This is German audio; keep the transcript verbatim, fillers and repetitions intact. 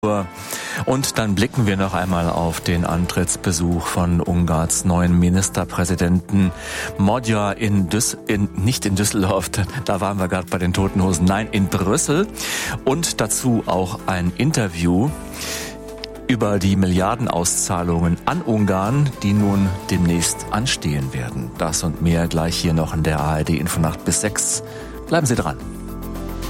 Und dann blicken wir noch einmal auf den Antrittsbesuch von Ungarns neuen Ministerpräsidenten Magyar in, Düs- in nicht in Düsseldorf, da waren wir gerade bei den Toten Hosen, nein, in Brüssel. Und dazu auch ein Interview über die Milliardenauszahlungen an Ungarn, die nun demnächst anstehen werden. Das und mehr gleich hier noch in der A R D Infonacht bis sechs. Bleiben Sie dran.